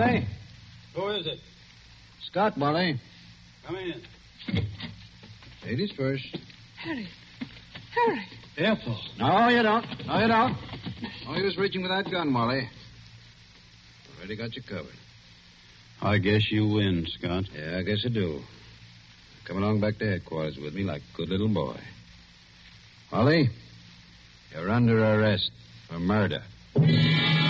Molly? Who is it? Scott, Molly. Come in. Ladies first. Harry. Ethel. No, you don't. No use reaching for that gun, Molly. Already got you covered. I guess you win, Scott. Yeah, I guess I do. Come along back to headquarters with me like a good little boy. Molly, you're under arrest for murder.